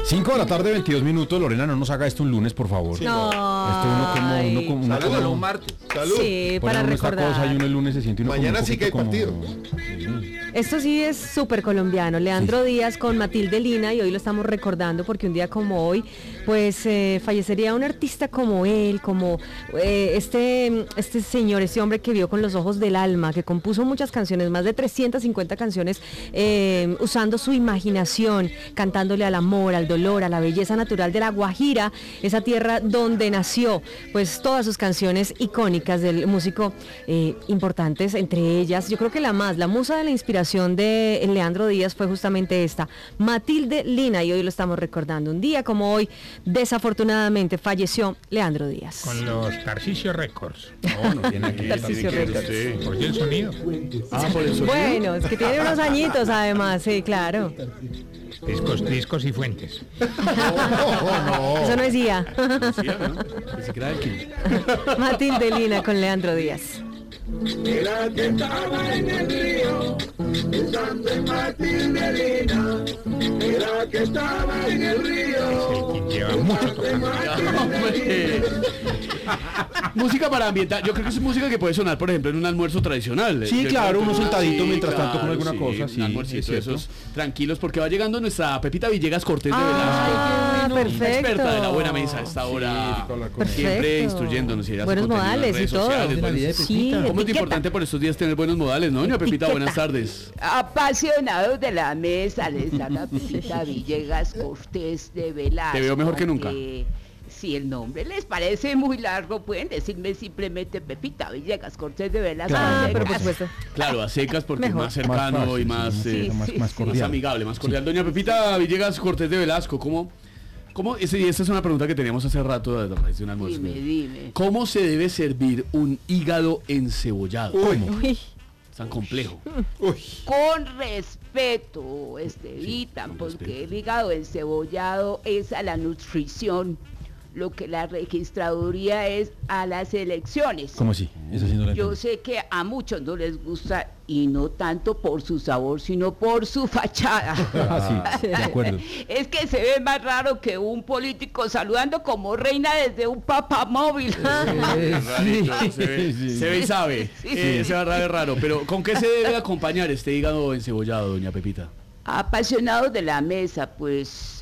5 de la tarde, 22 minutos. Lorena, no nos haga esto un lunes, por favor. Sí, No. Esto uno como Salud, un martes. Salud. Sí, Ponen para uno esta recordar. cosa y uno el lunes se siente uno Mañana como un sí que hay poquito como- partido. Esto sí es súper colombiano. Leandro Díaz con Matilde Lina, y hoy lo estamos recordando porque un día como hoy, pues fallecería un artista como él, como este señor, este hombre que vio con los ojos del alma, que compuso muchas canciones, más de 350 canciones, usando su imaginación, cantándole al amor, al dolor, a la belleza natural de La Guajira, esa tierra donde nació, pues todas sus canciones icónicas del músico importantes, entre ellas, yo creo que la musa de la inspiración de Leandro Díaz fue justamente esta, Matilde Lina, y hoy lo estamos recordando. Un día como hoy, desafortunadamente, falleció Leandro Díaz. Con los Tarcisio Records. No, no tiene que Tarcisio Records. ¿Por qué el sonido? Por eso. Bueno, es que tiene unos añitos además, sí, claro. Discos y fuentes. Eso no decía. Matilde Lina con Leandro Díaz. Era que estaba en el río, pensando en Matilde Lina. Era que estaba en el río. Quien lleva mucho tocando. Música para ambientar, yo creo que es música que puede sonar, por ejemplo, en un almuerzo tradicional. Sí, Yo claro, creo que uno sentadito mientras tanto con claro, alguna cosa, sí, un almuercito es de cierto. esos tranquilos, porque va llegando nuestra Pepita Villegas Cortés de Ah, Velasco. perfecto. Experta de la buena mesa a esta hora, Perfecto. siempre instruyéndonos. Y ella hace Buenos contenido en modales y redes todo. sociales, buenos- Sí, ¿Cómo es de etiqueta. importante por estos días tener buenos modales, no, doña Pepita? Buenas tardes. Apasionados de la mesa, les habla Pepita Villegas Cortés de Velasco. Te veo mejor que nunca. Si el nombre les parece muy largo, pueden decirme simplemente Pepita Villegas Cortés de Velasco. Ah, a pero por secas. supuesto. Claro, a secas porque Mejor. es más cercano Más fácil, y más, sí, más sí, más cordial. amigable, más cordial. Doña Pepita Villegas Cortés de Velasco, ¿cómo? Esta es una pregunta que teníamos hace rato a raíz de un almuerzo. Dime. ¿Cómo se debe servir un hígado encebollado? ¿Cómo? Uy, Es tan complejo. Con respeto, Estevitan, con porque respeto. el hígado encebollado es a la nutrición, lo que la registraduría es a las elecciones. ¿Cómo así? Esa sí no la Yo entendí. sé que a muchos no les gusta, y no tanto por su sabor, sino por su fachada. Ah, sí, de acuerdo. Es que se ve más raro que un político saludando como reina desde un papamóvil. Rarito, se ve y sabe. Se va raro. Pero ¿con qué se debe acompañar este hígado encebollado, doña Pepita? Apasionados de la mesa, pues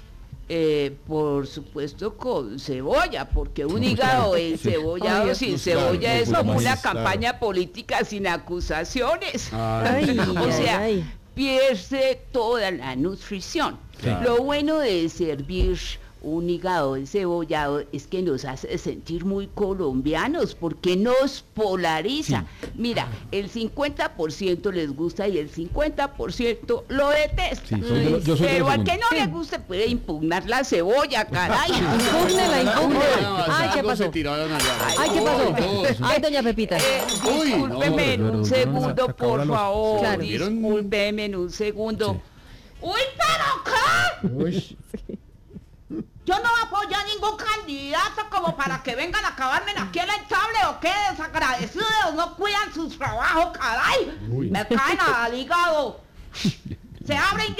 por supuesto con cebolla, porque un hígado encebollado Obvio. sin Pues cebolla claro, es pues, como más, una claro. campaña política sin acusaciones. Ay, O sea, ay. pierde toda la nutrición. Claro. Lo bueno de servir un hígado encebollado es que nos hace sentir muy colombianos, porque nos polariza. Mira, el 50% les gusta y el 50% lo detesta. Sí, yo soy de Pero los al que segundos. no le guste puede impugnar la cebolla, caray. Impúgnela. Ay, ¿qué pasó? Ay, ¿qué pasó? Ay, doña Pepita. Discúlpeme en un segundo, por favor. Claro. Discúlpeme en un segundo. ¡Uy, pero qué! Yo no apoyo a ningún candidato como para que vengan a acabarme aquí en la entrable, o qué desagradecidos, no cuidan sus trabajos, caray. Me caen al hígado. Se abren